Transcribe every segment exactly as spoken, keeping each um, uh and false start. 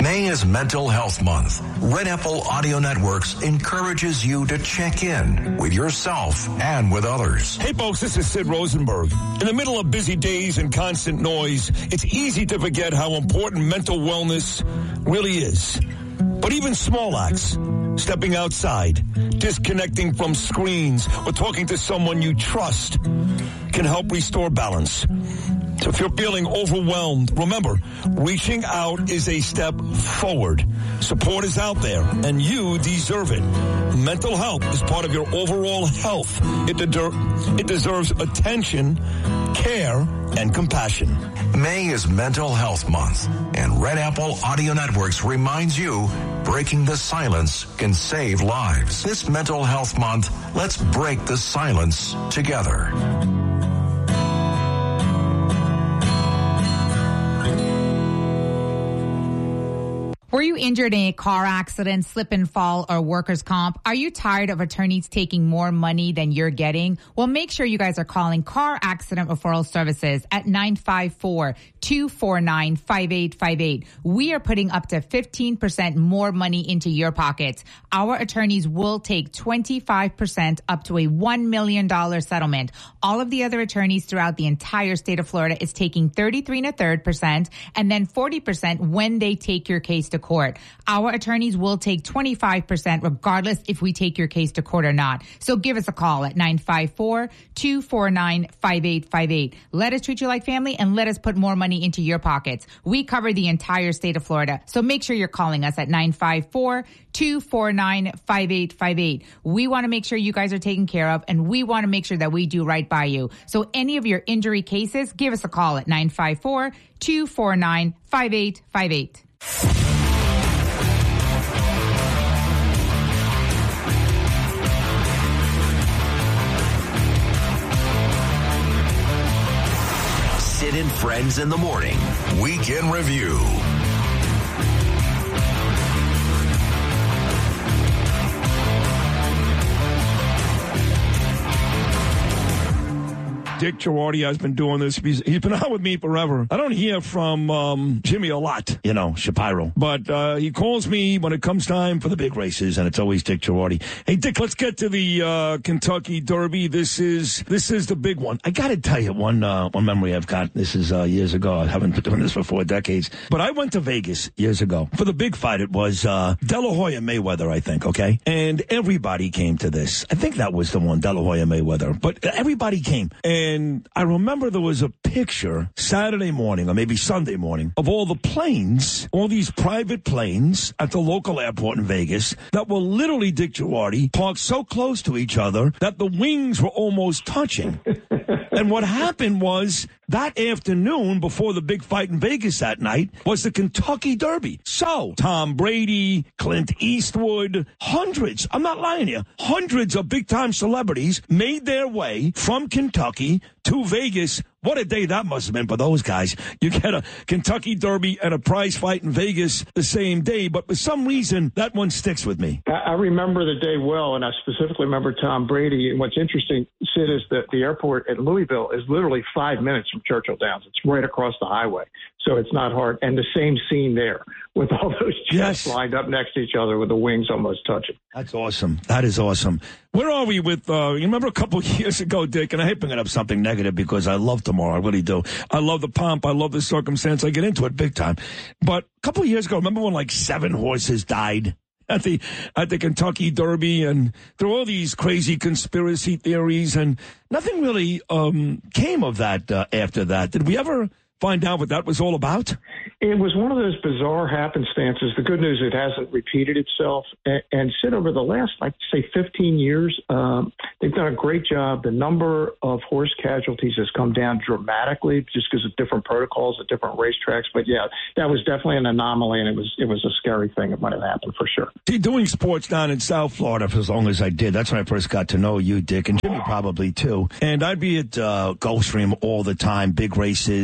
May is Mental Health Month. Red Apple Audio Networks encourages you to check in with yourself and with others. Hey folks, this is Sid Rosenberg. In the middle of busy days and constant noise, it's easy to forget how important mental wellness really is. But even small acts, stepping outside, disconnecting from screens, or talking to someone you trust can help restore balance. So if you're feeling overwhelmed, remember, reaching out is a step forward. Support is out there, and you deserve it. Mental health is part of your overall health. It, de- it deserves attention, care, and compassion. May is Mental Health Month, and Red Apple Audio Networks reminds you breaking the silence can save lives. This Mental Health Month, let's break the silence together. Were you injured in a car accident, slip and fall, or workers' comp? Are you tired of attorneys taking more money than you're getting? Well, make sure you guys are calling Car Accident Referral Services at nine five four, two four nine, five eight five eight. We are putting up to fifteen percent more money into your pockets. Our attorneys will take twenty-five percent up to a one million dollars settlement. All of the other attorneys throughout the entire state of Florida is taking thirty-three and a third percent and then forty percent when they take your case to court. Our attorneys will take twenty-five percent regardless if we take your case to court or not. So give us a call at nine five four, two four nine, five eight five eight. Let us treat you like family and let us put more money into your pockets. We cover the entire state of Florida. So make sure you're calling us at nine five four, two four nine, five eight five eight. We want to make sure you guys are taken care of, and we want to make sure that we do right by you. So any of your injury cases, give us a call at nine five four, two four nine, five eight five eight. Sid and Friends in the Morning. Weekend Review. Dick Girardi has been doing this. He's, he's been out with me forever. I don't hear from um, Jimmy a lot, you know, Shapiro. But uh, he calls me when it comes time for the big races, and it's always Dick Girardi. Hey, Dick, let's get to the uh, Kentucky Derby. This is this is the big one. I got to tell you, one uh, one memory I've got. This is uh, years ago. I haven't been doing this for four decades. But I went to Vegas years ago. For the big fight, it was uh, De La Hoya Mayweather, I think, okay? And everybody came to this. I think that was the one, De La Hoya Mayweather. But everybody came. And And I remember there was a picture Saturday morning or maybe Sunday morning of all the planes, all these private planes at the local airport in Vegas that were literally, Dick Girardi, parked so close to each other that the wings were almost touching. And what happened was that afternoon before the big fight in Vegas that night was the Kentucky Derby. So Tom Brady, Clint Eastwood, hundreds, I'm not lying here, hundreds of big-time celebrities made their way from Kentucky to Vegas. What a day that must have been for those guys. You get a Kentucky Derby and a prize fight in Vegas the same day, but for some reason, that one sticks with me. I remember the day well, and I specifically remember Tom Brady. And what's interesting, Sid, is that the airport at Louisville is literally five minutes from Churchill Downs. It's right across the highway, so it's not hard. And the same scene there with all those jets yes. lined up next to each other with the wings almost touching. That's awesome. That is awesome. Where are we with, uh, you remember a couple of years ago, Dick, and I hate bringing up something negative because I love tomorrow. I really do. I love the pomp. I love the circumstance. I get into it big time. But a couple of years ago, remember when like seven horses died at the at the Kentucky Derby, and there were all these crazy conspiracy theories, and nothing really um, came of that uh, after that. Did we ever find out what that was all about? It was one of those bizarre happenstances. The good news, it hasn't repeated itself. And, and Sid, over the last, I'd say, fifteen years, um, they've done a great job. The number of horse casualties has come down dramatically just because of different protocols at different racetracks. But, yeah, that was definitely an anomaly, and it was it was a scary thing. It might have happened for sure. See, doing sports down in South Florida for as long as I did, that's when I first got to know you, Dick, and Jimmy probably, too. And I'd be at uh, Gulfstream all the time, big races, you know,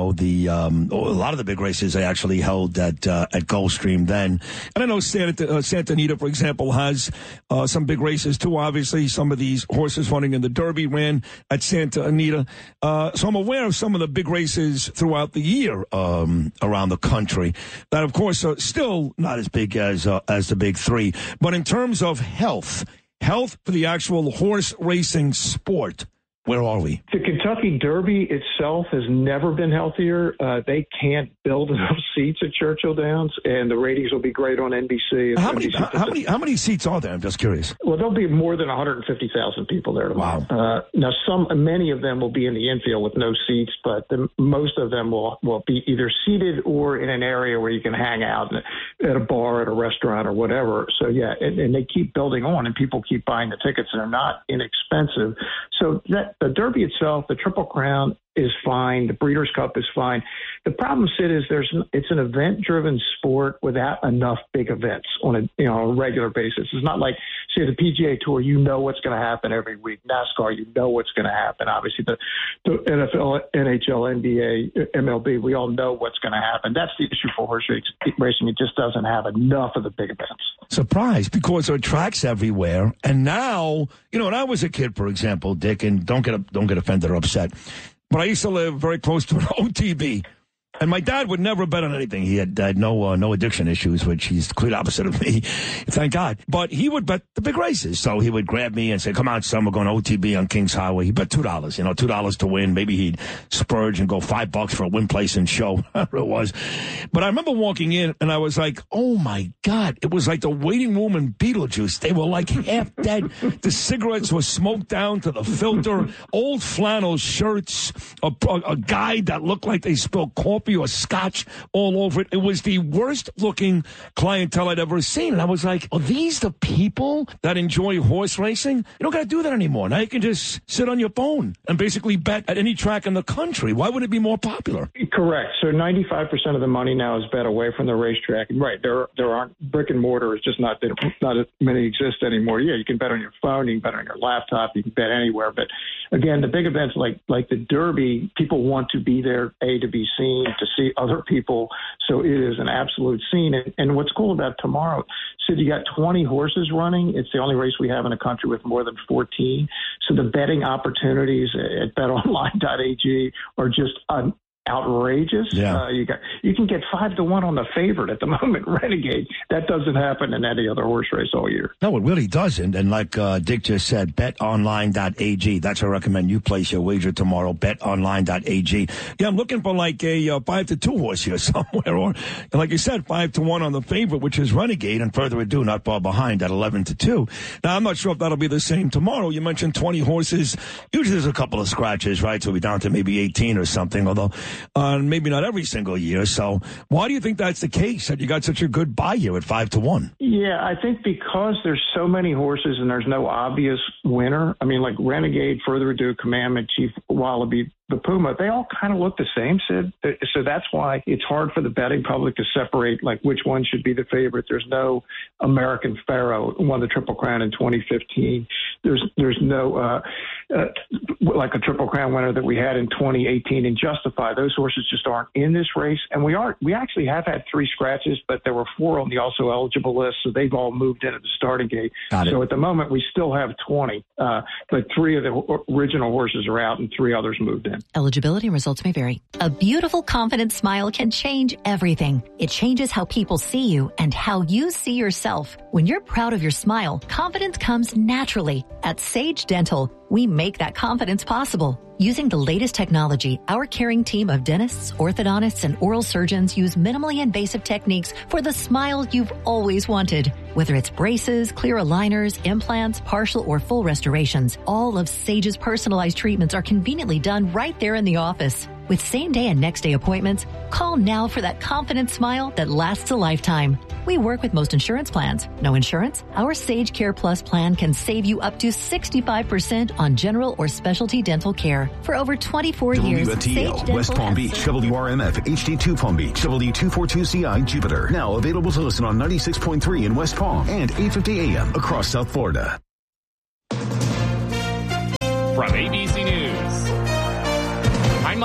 know, the um, a lot of the big races I actually held at uh, at Gulfstream then. And I know Santa, uh, Santa Anita, for example, has uh, some big races too. Obviously, some of these horses running in the Derby ran at Santa Anita. Uh, so I'm aware of some of the big races throughout the year um, around the country that, of course, are still not as big as uh, as the big three. But in terms of health, health for the actual horse racing sport, where are we? The Kentucky Derby itself has never been healthier. Uh, they can't build enough seats at Churchill Downs, and the ratings will be great on N B C. How many, how, how many? How many seats are there? I'm just curious. Well, there'll be more than one hundred fifty thousand people there tomorrow. Wow. Uh, now, some, many of them will be in the infield with no seats, but the, most of them will will be either seated or in an area where you can hang out at a bar, at a restaurant, or whatever. So yeah, and, and they keep building on, and people keep buying the tickets, and they're not inexpensive. So that. The Derby itself, the Triple Crown is fine. The Breeders' Cup is fine. The problem, Sid, is there's it's an event-driven sport without enough big events on a you know a regular basis. It's not like, say, the P G A Tour. You know what's going to happen every week. NASCAR, you know what's going to happen. Obviously, the, the N F L, N H L, N B A, M L B, we all know what's going to happen. That's the issue for horse racing. It just doesn't have enough of the big events. Surprised, because there are tracks everywhere, and now, you know, when I was a kid, for example, Dick, and don't get don't get offended or upset, but I used to live very close to an O T B. And my dad would never bet on anything. He had, had no uh, no addiction issues, which he's the complete opposite of me, thank God. But he would bet the big races. So he would grab me and say, come on, son, we're going to O T B on Kings Highway. He bet two dollars, you know, two dollars to win. Maybe he'd splurge and go five bucks for a win, place, and show, whatever it was. But I remember walking in, and I was like, oh, my God. It was like the waiting room in Beetlejuice. They were like half dead. The cigarettes were smoked down to the filter, old flannel shirts, a, a, a guy that looked like they spilled coffee or scotch all over it. It was the worst looking clientele I'd ever seen. And I was like, are these the people that enjoy horse racing? You don't got to do that anymore. Now you can just sit on your phone and basically bet at any track in the country. Why would it be more popular? Correct. So ninety-five percent of the money now is bet away from the racetrack. And right, there there aren't brick and mortar. It's just not not as many exist anymore. Yeah, you can bet on your phone, you can bet on your laptop, you can bet anywhere. But again, the big events like like the Derby, people want to be there, A, to be seen, to see other people. So it is an absolute scene. And, and what's cool about tomorrow, Sid, you got twenty horses running. It's the only race we have in the country with more than fourteen. So the betting opportunities at bet online dot a g are just un- outrageous. Yeah. Uh, you got you can get five to one on the favorite at the moment, Renegade. That doesn't happen in any other horse race all year. No, it really doesn't. And like uh, Dick just said, bet online dot a g. That's where I recommend you place your wager tomorrow. bet online dot a g. Yeah, I'm looking for like a uh, five to two horse here somewhere, or like you said, five to one on the favorite, which is Renegade. And further ado, not far behind at eleven to two. Now, I'm not sure if that'll be the same tomorrow. You mentioned twenty horses. Usually, there's a couple of scratches, right? So we're down to maybe eighteen or something. Although. Uh, maybe not every single year. So why do you think that's the case, that you got such a good buy here at five to one? Yeah, I think because there's so many horses and there's no obvious winner. I mean, like Renegade, Further Ado, Commandment, Chief Wallaby, the Puma, they all kind of look the same, Sid. So that's why it's hard for the betting public to separate, like, which one should be the favorite. There's no American Pharaoh who won the Triple Crown in twenty fifteen. There's there's no, uh, uh, like a Triple Crown winner that we had in twenty eighteen in Justify. Those horses just aren't in this race. And we are we actually have had three scratches, but there were four on the also eligible list, so they've all moved into the starting gate. So at the moment, we still have twenty, uh, but three of the original horses are out and three others moved in. Eligibility and results may vary. A beautiful, confident smile can change everything. It changes how people see you and how you see yourself. When you're proud of your smile, confidence comes naturally. At Sage Dental, we make that confidence possible. Using the latest technology, our caring team of dentists, orthodontists, and oral surgeons use minimally invasive techniques for the smile you've always wanted. Whether it's braces, clear aligners, implants, partial or full restorations, all of Sage's personalized treatments are conveniently done right there in the office. With same-day and next-day appointments, call now for that confident smile that lasts a lifetime. We work with most insurance plans. No insurance? Our Sage Care Plus plan can save you up to sixty-five percent on general or specialty dental care. For over twenty-four years, W F T L, West Palm Beach, W R M F, H D two Palm Beach, W two forty-two C I, Jupiter. Now available to listen on ninety-six point three in West Palm and eight fifty A M across South Florida. From A B C News, I'm Mike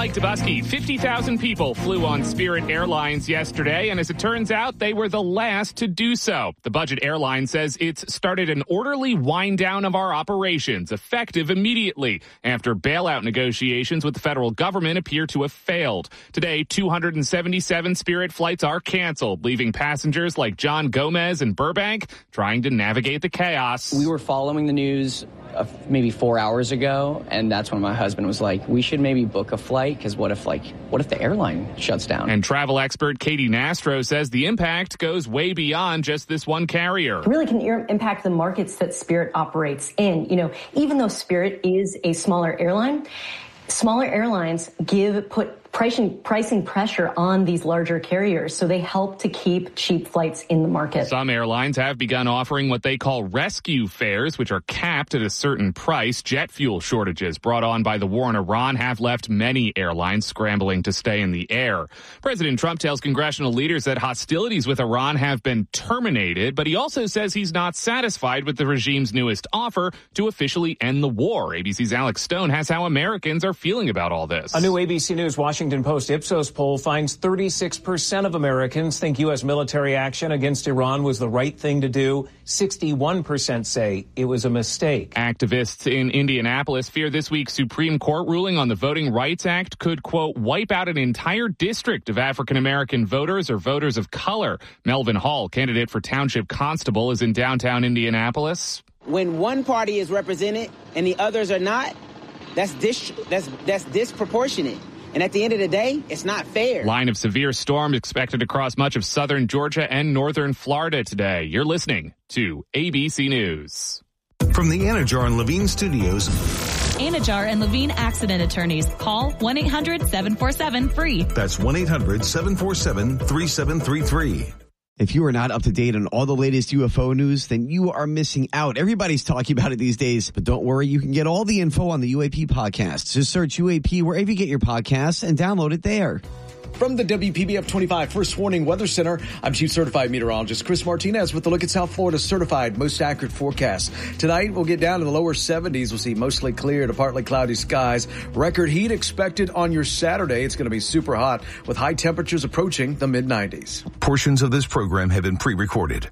Mike Dubusky. fifty thousand people flew on Spirit Airlines yesterday, and as it turns out, they were the last to do so. The budget airline says it's started an orderly wind down of our operations, effective immediately, after bailout negotiations with the federal government appear to have failed. Today, two hundred seventy-seven Spirit flights are canceled, leaving passengers like John Gomez in Burbank trying to navigate the chaos. We were following the news uh, maybe four hours ago, and that's when my husband was like, we should maybe book a flight, because what if, like, what if the airline shuts down? And travel expert Katie Nastro says the impact goes way beyond just this one carrier. It really can impact the markets that Spirit operates in. You know, even though Spirit is a smaller airline, smaller airlines give put pricing pricing pressure on these larger carriers, so they help to keep cheap flights in the market. Some airlines have begun offering what they call rescue fares, which are capped at a certain price. Jet fuel shortages brought on by the war in Iran have left many airlines scrambling to stay in the air. President Trump tells congressional leaders that hostilities with Iran have been terminated, but he also says he's not satisfied with the regime's newest offer to officially end the war. A B C's Alex Stone has how Americans are feeling about all this. A new A B C News Washington Post Ipsos poll finds thirty-six percent of Americans think U S military action against Iran was the right thing to do. sixty-one percent say it was a mistake. Activists in Indianapolis fear this week's Supreme Court ruling on the Voting Rights Act could, quote, wipe out an entire district of African-American voters or voters of color. Melvin Hall, candidate for township constable, is in downtown Indianapolis. When one party is represented and the others are not, that's dis- that's that's disproportionate. And at the end of the day, it's not fair. Line of severe storms expected across much of southern Georgia and northern Florida today. You're listening to A B C News. From the Anajar and Levine Studios. Anajar and Levine Accident Attorneys. Call one eight hundred seven four seven free. That's one eight hundred seven four seven three seven three three. If you are not up to date on all the latest U F O news, then you are missing out. Everybody's talking about it these days. But don't worry, you can get all the info on the U A P podcast. Just search U A P wherever you get your podcasts and download it there. From the W P B F twenty-five First Warning Weather Center, I'm Chief Certified Meteorologist Chris Martinez with a look at South Florida's certified most accurate forecast. Tonight, we'll get down to the lower seventies. We'll see mostly clear to partly cloudy skies. Record heat expected on your Saturday. It's going to be super hot with high temperatures approaching the mid nineties. Portions of this program have been pre-recorded.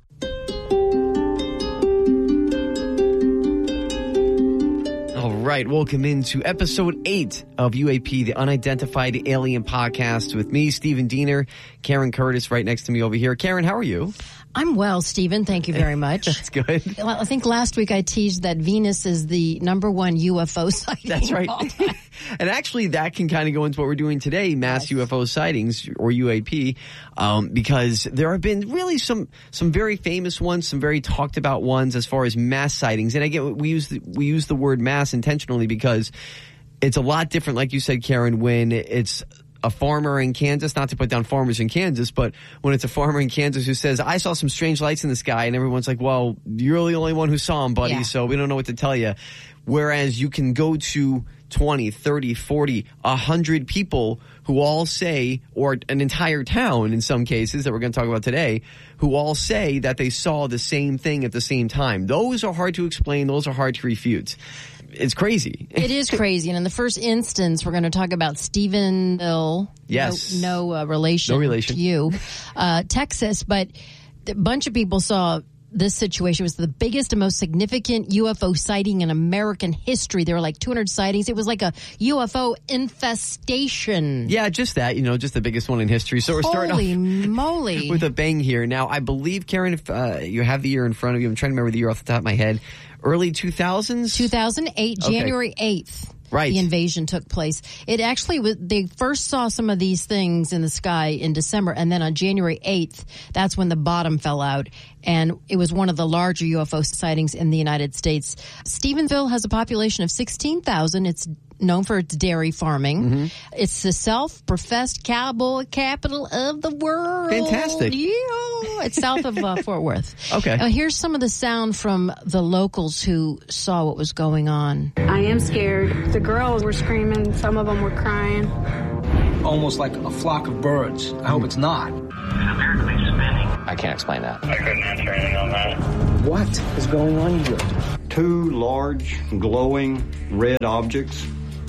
All right, welcome into episode eight of U A P, the Unidentified Alien Podcast, with me, Stephen Diener, Karen Curtis right next to me over here. Karen, how are you? I'm well, Stephen. Thank you very much. That's good. Well, I think last week I teased that Venus is the number one U F O sighting. That's right. And actually, that can kind of go into what we're doing today, mass yes. U F O sightings, or U A P, um, because there have been really some some very famous ones, some very talked about ones as far as mass sightings. And again, we use the, we use the word mass intentionally because it's a lot different, like you said, Karen, when it's a farmer in Kansas, not to put down farmers in Kansas, but when it's a farmer in Kansas who says, I saw some strange lights in the sky, and everyone's like, well, you're the only one who saw them, buddy, yeah. so we don't know what to tell you. Whereas you can go to twenty, thirty, forty, one hundred people who all say, or an entire town in some cases that we're going to talk about today, who all say that they saw the same thing at the same time. Those are hard to explain. Those are hard to refute. It's crazy. It is crazy. And in the first instance, we're going to talk about Stephenville. Yes. No, no uh, relation, no relation to you. Uh, Texas. But a bunch of people saw this situation. It was the biggest and most significant U F O sighting in American history. There were like two hundred sightings. It was like a U F O infestation. Yeah, just that, you know, just the biggest one in history. So we're Holy starting off moly. with a bang here. Now, I believe, Karen, if uh, you have the year in front of you, I'm trying to remember the year off the top of my head. Early two thousands? two thousand eight, okay. January eighth. Right. The invasion took place. It actually was, they first saw some of these things in the sky in December, and then on January eighth, that's when the bottom fell out. And it was one of the larger U F O sightings in the United States. Stephenville has a population of sixteen thousand. It's known for its dairy farming. Mm-hmm. It's the self-professed cowboy capital of the world. Fantastic. Yeah. It's south of uh, Fort Worth. Okay. Uh, here's some of the sound from the locals who saw what was going on. I am scared. The girls were screaming. Some of them were crying. Almost like a flock of birds. I hope it's not. Weirdly spinning. I can't explain that. I couldn't answer anything on that. What is going on here? Two large, glowing red objects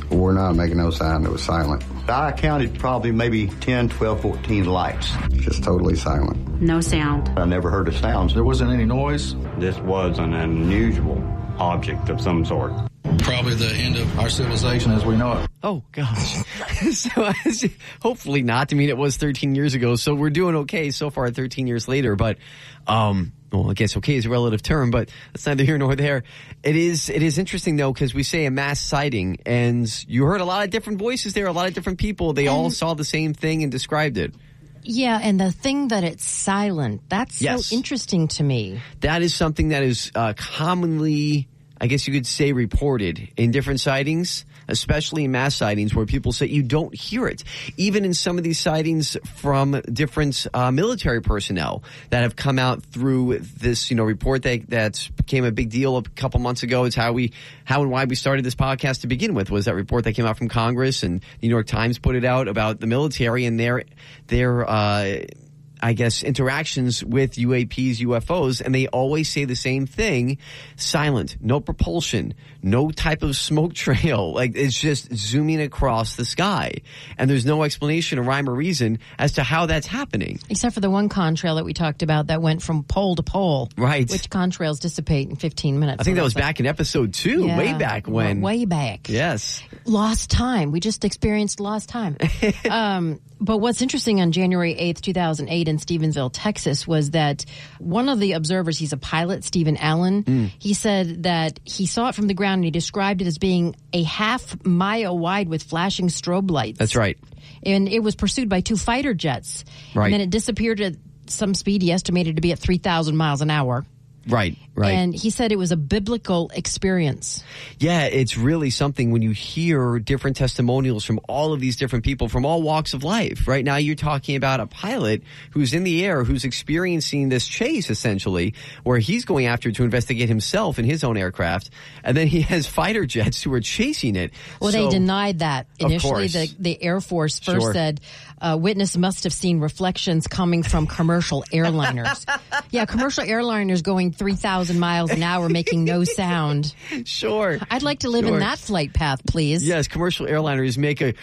were not making no sound. It was silent. I counted probably maybe ten, twelve, fourteen lights. Just totally silent. No sound. I never heard a sound. There wasn't any noise? This was an unusual object of some sort. Probably the end of our civilization as we know it. Oh, gosh. so hopefully not. I mean, it was thirteen years ago, so we're doing okay so far thirteen years later. But, um, well, I guess okay is a relative term, but that's neither here nor there. It is, it is interesting, though, because we say a mass sighting, and you heard a lot of different voices there, a lot of different people. They all saw the same thing and described it. Yeah, and the thing that it's silent, that's Yes. so interesting to me. That is something that is uh, commonly, I guess you could say, reported in different sightings, especially in mass sightings where people say you don't hear it. Even in some of these sightings from different uh, military personnel that have come out through this, you know, report that, that became a big deal a couple months ago. It's how we, how and why we started this podcast to begin with, was that report that came out from Congress, and the New York Times put it out about the military and their, their, uh, I guess, interactions with U A Ps, U F Os, and they always say the same thing: silent, no propulsion, no type of smoke trail. Like, it's just zooming across the sky. And there's no explanation or rhyme or reason as to how that's happening. Except for the one contrail that we talked about that went from pole to pole. Right. Which contrails dissipate in fifteen minutes. I think So that was that's back in episode two, Yeah. way back when. Way back. Yes. Lost time. We just experienced lost time. um, but what's interesting on January eighth, two thousand eight in Stevensville, Texas, was that one of the observers, he's a pilot, Stephen Allen, Mm. he said that he saw it from the ground and he described it as being a half mile wide with flashing strobe lights. That's right. And it was pursued by two fighter jets. Right. And then it disappeared at some speed he estimated to be at three thousand miles an hour. Right, right. And he said it was a biblical experience. Yeah, it's really something when you hear different testimonials from all of these different people from all walks of life. Right now, you're talking about a pilot who's in the air, who's experiencing this chase, essentially, where he's going after to investigate himself in his own aircraft. And then he has fighter jets who are chasing it. Well, So- they denied that. Of Initially, course. the, the Air Force first Sure. said, uh, witness must have seen reflections coming from commercial airliners. Yeah, commercial airliners going three thousand miles an hour making no sound. Sure. I'd like to live Sure. in that flight path, please. Yes, commercial airliners make a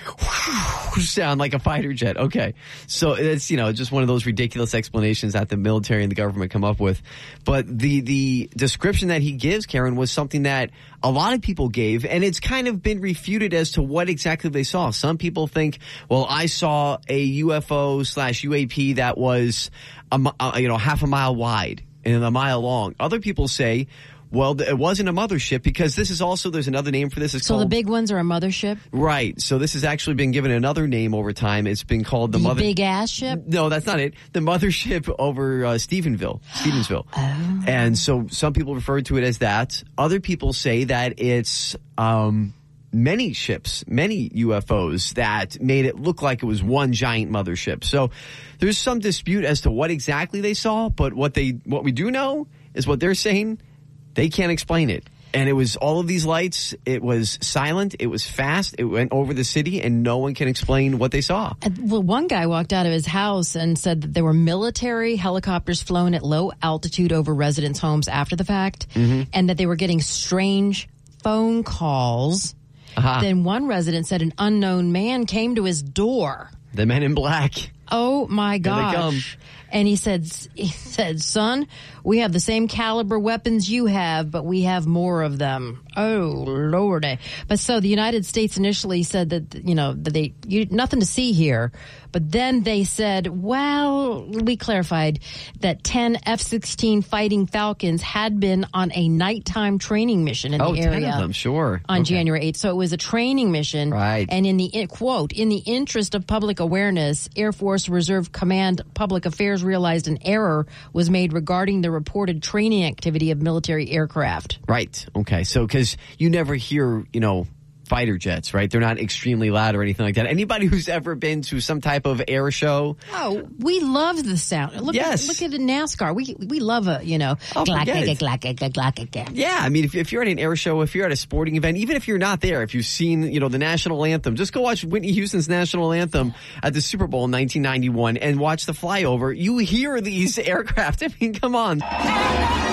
sound like a fighter jet. Okay. So it's, you know, just one of those ridiculous explanations that the military and the government come up with. But the, the description that he gives, Karen, was something that a lot of people gave, and it's kind of been refuted as to what exactly they saw. Some people think, well, I saw a U F O slash U A P that was, a, mi- uh, you know, half a mile wide and a mile long. Other people say, well, it wasn't a mothership, because this is also, there's another name for this. It's So called, the big ones are a mothership? right. So this has actually been given another name over time. It's been called the, The mother. big ass ship? No, that's not it. The mothership over uh, Stephenville, Stevensville. Oh. And so some people refer to it as that. Other people say that it's um, many ships, many U F Os that made it look like it was one giant mothership. So there's some dispute as to what exactly they saw, but what they what we do know is what they're saying. They can't explain it. And it was all of these lights. It was silent. It was fast. It went over the city, and no one can explain what they saw. And, well, one guy walked out of his house and said that there were military helicopters flown at low altitude over residents' homes after the fact, Mhm. and that they were getting strange phone calls. Aha. Then one resident said an unknown man came to his door. The men in black. Oh my Here they come. gosh. And he said, he said, son, we have the same caliber weapons you have, but we have more of them. Oh, Lordy. But so the United States initially said that, you know, that they, you, nothing to see here. But then they said, well, we clarified that ten F sixteen Fighting Falcons had been on a nighttime training mission in Oh, the ten area of them, sure. on Okay. January eighth. So it was a training mission. Right. And in the in, quote, in the interest of public awareness, Air Force Reserve Command Public Affairs realized an error was made regarding the reported training activity of military aircraft. Right. Okay. So, because you never hear, you know, fighter jets, right? They're not extremely loud or anything like that. Anybody who's ever been to some type of air show. Oh, we love the sound. Look Yes. at look at the NASCAR. We we love a, you know, Oh, glack, forget it. glack, glack, glack, glack, glack. Yeah, I mean, if, if you're at an air show, if you're at a sporting event, even if you're not there, if you've seen, you know, the national anthem, just go watch Whitney Houston's national anthem at the Super Bowl in nineteen ninety-one and watch the flyover. You hear these aircraft. I mean, come on.